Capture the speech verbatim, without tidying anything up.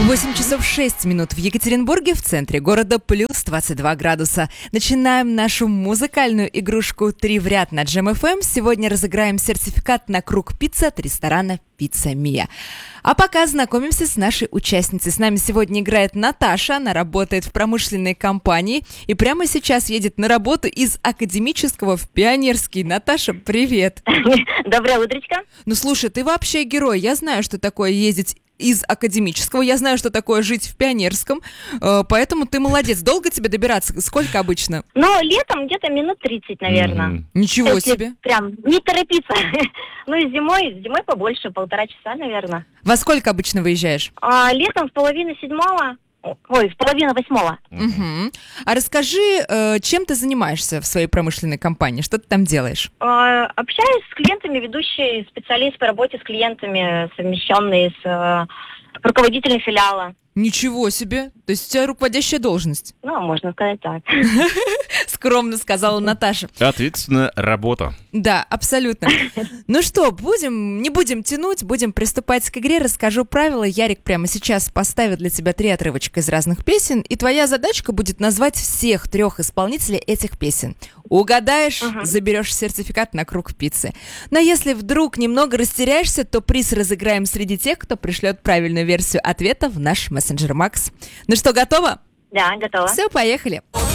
восемь часов шесть минут в Екатеринбурге, в центре города, плюс двадцать два градуса. Начинаем нашу музыкальную игрушку «Три в ряд» на Джем эф эм. Сегодня разыграем сертификат на круг пиццы от ресторана «Пицца Мия». А пока знакомимся с нашей участницей. С нами сегодня играет Наташа. Она работает в промышленной компании и прямо сейчас едет на работу из академического в Пионерский. Наташа, привет! Доброе утречко. Ну слушай, ты вообще герой. Я знаю, что такое ездить из академического. Я знаю, что такое жить в Пионерском, э, поэтому ты молодец. Долго тебе добираться? Сколько обычно? Ну, летом где-то минут тридцать, наверное. Mm-hmm. Ничего Если себе. Прям не торопиться. Ну и зимой, зимой побольше, полтора часа, наверное. Во сколько обычно выезжаешь? А, летом в половине седьмого. Ой, в половине восьмого. Угу. А расскажи, э, чем ты занимаешься в своей промышленной компании? Что ты там делаешь? А, общаюсь с клиентами, ведущий специалист по работе с клиентами, совмещенный с э, руководителем филиала. Ничего себе! То есть у тебя руководящая должность? Ну, можно сказать так. Скромно сказала Наташа. Ответственная работа. Да, абсолютно. Ну что, будем, не будем тянуть, будем приступать к игре. Расскажу правила. Ярик прямо сейчас поставит для тебя три отрывочка из разных песен, и твоя задачка будет назвать всех трех исполнителей этих песен. Угадаешь, uh-huh. заберешь сертификат на круг пиццы. Но если вдруг немного растеряешься, то приз разыграем среди тех, кто пришлет правильную версию ответа в наш мессенджер Макс. Ну что, готова? Да, готова. Все, поехали.